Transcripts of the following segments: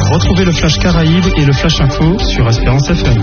Retrouvez le Flash Caraïbes et le Flash Info sur Espérance FM.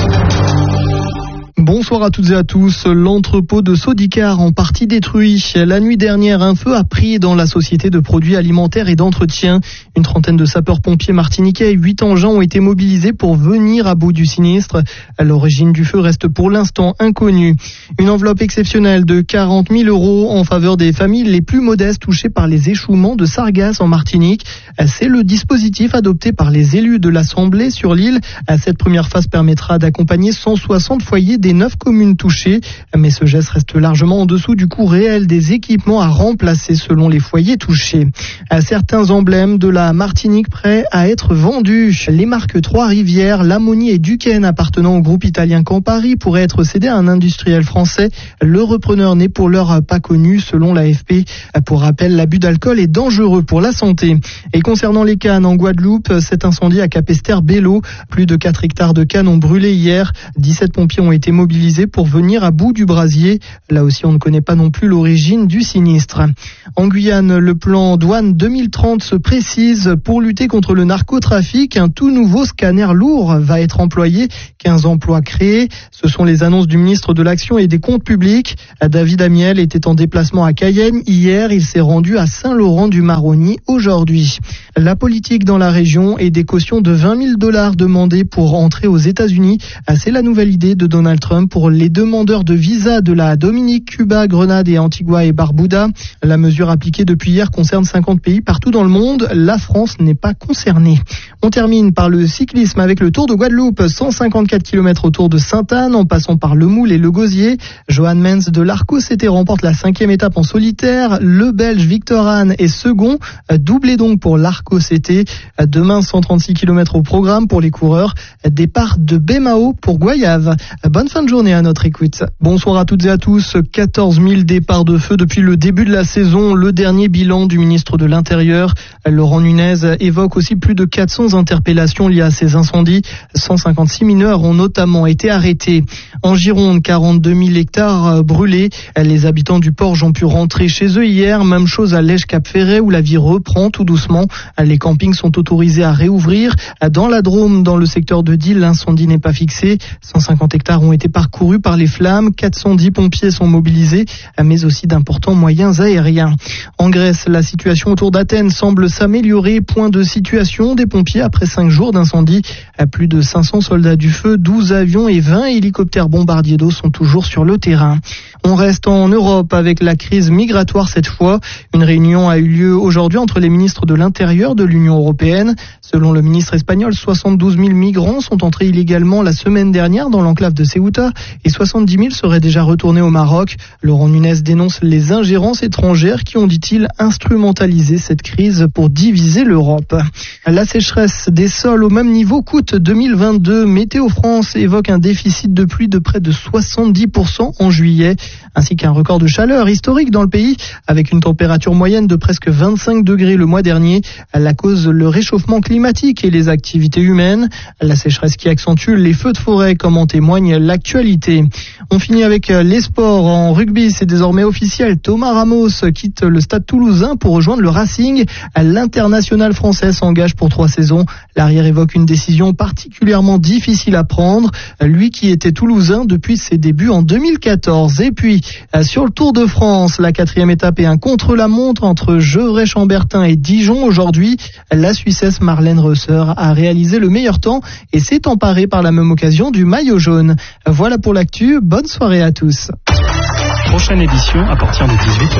Bonsoir à toutes et à tous. L'entrepôt de Sodicar en partie détruit. La nuit dernière, un feu a pris dans la société de produits alimentaires et d'entretien. Une trentaine de sapeurs-pompiers martiniquais et 8 engins ont été mobilisés pour venir à bout du sinistre. L'origine du feu reste pour l'instant inconnue. Une enveloppe exceptionnelle de 40 000 € en faveur des familles les plus modestes touchées par les échouements de sargasses en Martinique. C'est le dispositif adopté par les élus de l'Assemblée sur l'île. Cette première phase permettra d'accompagner 160 foyers des 9 communes touchées, mais ce geste reste largement en dessous du coût réel des équipements à remplacer selon les foyers touchés. Certains emblèmes de la Martinique prêts à être vendus. Les marques Trois-Rivières, Lamoni et Duquesne appartenant au groupe italien Campari pourraient être cédés à un industriel français. Le repreneur n'est pour l'heure pas connu selon l'AFP. Pour rappel, l'abus d'alcool est dangereux pour la santé. Et concernant les cannes en Guadeloupe, cet incendie à Capesterre-Bello, plus de 4 hectares de cannes ont brûlé hier. 17 pompiers ont été mobilisés pour venir à bout du brasier. Là aussi, on ne connaît pas non plus l'origine du sinistre. En Guyane, le plan douane 2030 se précise. Pour lutter contre le narcotrafic, un tout nouveau scanner lourd va être employé. 15 emplois créés. Ce sont les annonces du ministre de l'Action et des Comptes publics. David Amiel était en déplacement à Cayenne hier. Il s'est rendu à Saint-Laurent-du-Maroni aujourd'hui. La politique dans la région et des cautions de $20 000 demandées pour entrer aux États-Unis. C'est la nouvelle idée de Donald Trump pour les demandeurs de visa de la Dominique, Cuba, Grenade et Antigua et Barbuda. La mesure appliquée depuis hier concerne 50 pays partout dans le monde. La France n'est pas concernée. On termine par le cyclisme avec le Tour de Guadeloupe. 154 km autour de Sainte-Anne en passant par le Moule et le Gosier. Johan Menz de l'Arco-CT remporte la 5e étape en solitaire. Le Belge Victor Hahn est second. Doublé donc pour l'Arco-CT. Demain, 136 km au programme pour les coureurs. Départ de Bémao pour Goyave. Bonne fin de journée à notre écoute. Bonsoir à toutes et à tous. 14 000 départs de feu depuis le début de la saison. Le dernier bilan du ministre de l'Intérieur, Laurent Nunez, évoque aussi plus de 400 interpellations liées à ces incendies. 156 mineurs ont notamment été arrêtés. En Gironde, 42 000 hectares brûlés. Les habitants du Porge ont pu rentrer chez eux hier. Même chose à Lège-Cap-Ferret où la vie reprend tout doucement. Les campings sont autorisés à réouvrir. Dans la Drôme, dans le secteur de Dille, l'incendie n'est pas fixé. 150 hectares ont été parcourus par les flammes. 410 pompiers sont mobilisés, mais aussi d'importants moyens aériens. En Grèce, la situation autour d'Athènes semble s'améliorer. Point de situation des pompiers après 5 jours d'incendie. Plus de 500 soldats du feu, 12 avions et 20 hélicoptères bombardiers d'eau sont toujours sur le terrain. On reste en Europe avec la crise migratoire cette fois. Une réunion a eu lieu aujourd'hui entre les ministres de l'Intérieur de l'Union européenne. Selon le ministre espagnol, 72 000 migrants sont entrés illégalement la semaine dernière dans l'enclave de Ceuta et 70 000 seraient déjà retournés au Maroc. Laurent Nunez dénonce les ingérences étrangères qui ont, dit-il, instrumentalisé cette crise pour diviser l'Europe. La sécheresse des sols au même niveau qu'août 2022. Météo France évoque un déficit de pluie de près de 70% en juillet, ainsi qu'un record de chaleur historique dans le pays, avec une température moyenne de presque 25 degrés le mois dernier. La cause, le réchauffement climatique et les activités humaines. La sécheresse qui accentue les feux de forêt, comme en témoigne l'actualité. On finit avec les sports. En rugby, c'est désormais officiel. Thomas Ramos quitte le Stade Toulousain pour rejoindre le Racing. L'international français s'engage pour 3 saisons. L'arrière évoque une décision particulièrement difficile à prendre. Lui qui était toulousain depuis ses débuts en 2014. Et puis, sur le Tour de France, la 4e étape est un contre-la-montre entre Gevrey-Chambertin et Dijon. Aujourd'hui, la Suissesse Marlène Reusser a réalisé le meilleur temps et s'est emparée par la même occasion du maillot jaune. Voilà pour l'actu. Bonne soirée à tous. Prochaine édition à partir de 18h.